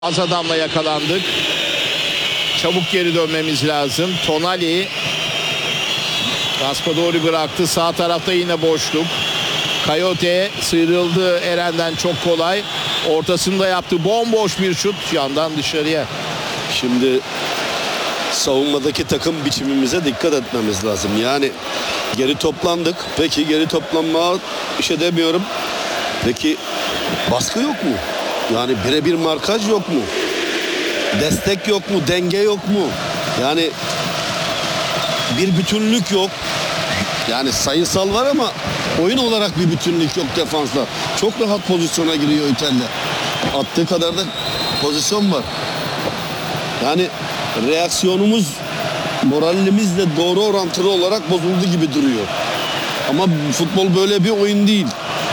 Az adamla yakalandık. Çabuk geri dönmemiz lazım. Tonali Raspadori bıraktı. Sağ tarafta yine boşluk. Coyote sıyrıldı Eren'den çok kolay. Ortasında yaptı. Bomboş bir şut. Yandan dışarıya. Şimdi savunmadaki takım biçimimize dikkat etmemiz lazım. Yani geri toplandık. Peki geri toplanma bir şey demiyorum. Peki baskı yok mu? Yani birebir markaj yok mu? Destek yok mu? Denge yok mu? Yani bir bütünlük yok. Yani sayısal var ama oyun olarak bir bütünlük yok defansta. Çok rahat pozisyona giriyor İtalya. Attığı kadar da pozisyon var. Yani reaksiyonumuz moralimizle doğru orantılı olarak bozuldu gibi duruyor. Ama futbol böyle bir oyun değil.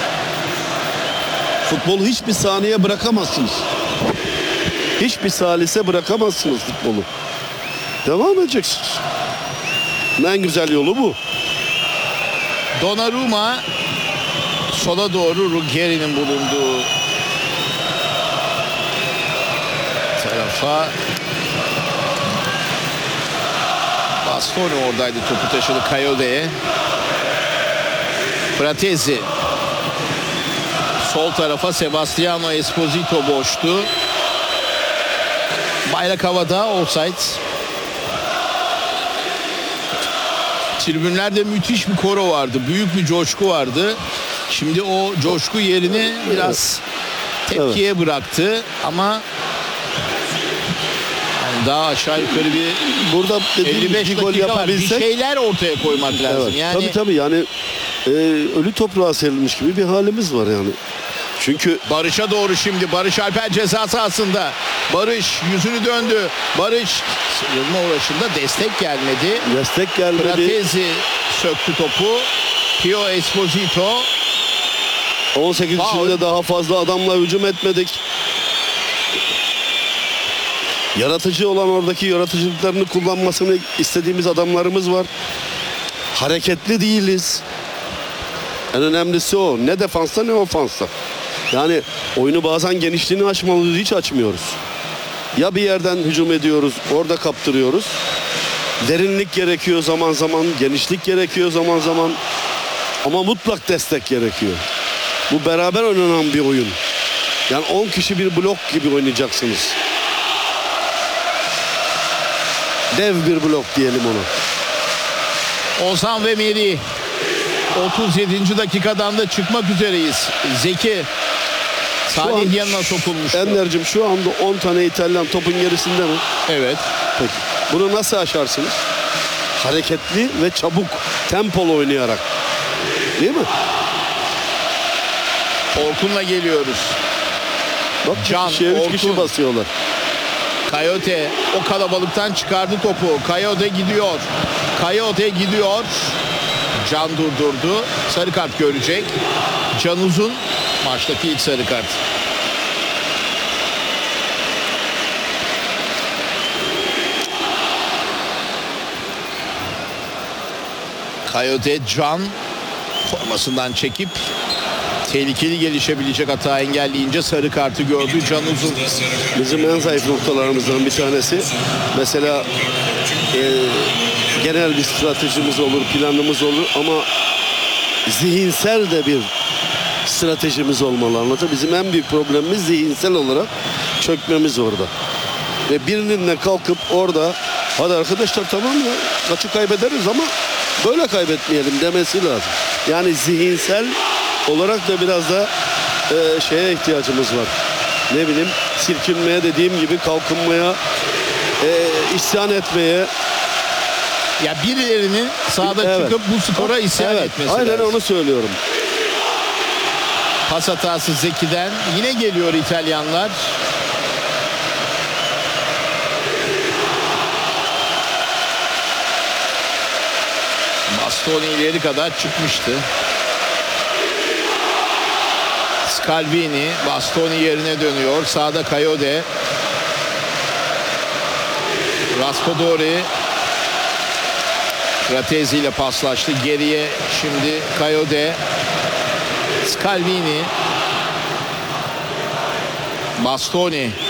Futbolu hiçbir saniye bırakamazsınız. Hiçbir salise bırakamazsınız futbolu. Devam edeceksiniz. En güzel yolu bu. Donnarumma sola doğru Ruggeri'nin bulunduğu tarafa. Bastoni oradaydı, topu taşıdı Coyote'ye. Fratesi sol tarafa, Sebastiano Esposito boştu. Bayrak havada, offside. Tribünlerde müthiş bir koro vardı. Büyük bir coşku vardı. Şimdi o coşku yerini biraz tepkiye bıraktı. Ama yani daha aşağı yukarı bir Burada 55 bir gol dakika var. Bir yapabilsek. şeyler ortaya koymak lazım. Evet. Yani Tabii yani ölü toprağa serilmiş gibi bir halimiz var yani. Çünkü Barış'a doğru şimdi. Barış Alper ceza sahasında. Barış yüzünü döndü. Barış sıyrılma uğraşında destek gelmedi. destek gelmedi. Fratesi söktü topu. Pio Esposito. 18 Faul. içinde daha fazla adamla hücum etmedik. Yaratıcı olan oradaki yaratıcılıklarını kullanmasını istediğimiz adamlarımız var. Hareketli değiliz. En önemlisi o. Ne defansta ne ofansta. Yani oyunu bazen genişliğini açmalıyız, hiç açmıyoruz. Ya bir yerden hücum ediyoruz, orada kaptırıyoruz. Derinlik gerekiyor zaman zaman, genişlik gerekiyor zaman zaman. Ama mutlak destek gerekiyor. Bu beraber oynanan bir oyun. Yani 10 kişi bir blok gibi oynayacaksınız. Dev bir blok diyelim ona. Ozan ve Meri. 37. dakikadan da çıkmak üzereyiz. Zeki Salih yanına sokulmuştu. Ender'cim şu anda 10 tane İtalyan topun gerisinde mi? Evet. Peki. Bunu nasıl aşarsınız? Hareketli ve çabuk, tempolu oynayarak. Değil mi? Orkun'la geliyoruz. Bak Can, 3 kişi Orkun. basıyorlar. Coyote o kalabalıktan çıkardı topu. Coyote gidiyor. Coyote gidiyor. Can durdurdu. Sarı kart görecek. Can Uzun maçtaki ilk sarı kart. Coyote Can formasından çekip tehlikeli gelişebilecek hata engelleyince sarı kartı gördü Can Uzun. Bizim en zayıf noktalarımızdan bir tanesi. Mesela genel bir stratejimiz olur, planımız olur ama zihinsel de bir stratejimiz olmalı, anlatır. Bizim en büyük problemimiz zihinsel olarak çökmemiz orada. Ve birinin de kalkıp orada hadi arkadaşlar tamam ya maçı kaybederiz ama böyle kaybetmeyelim demesi lazım. Yani zihinsel olarak da biraz da şeye ihtiyacımız var. Ne bileyim silkinmeye, dediğim gibi kalkınmaya, isyan etmeye. Ya birilerinin sahada Evet. çıkıp bu skora isyan etmesi aynen lazım. onu söylüyorum. Pas hatası Zeki'den. Yine geliyor İtalyanlar. Bastoni ileri kadar çıkmıştı. Scalvini, Bastoni yerine dönüyor. Sağda Coyote. Raspadori Fratesi ile paslaştı. Geriye şimdi Coyote. Scalvini. Bastoni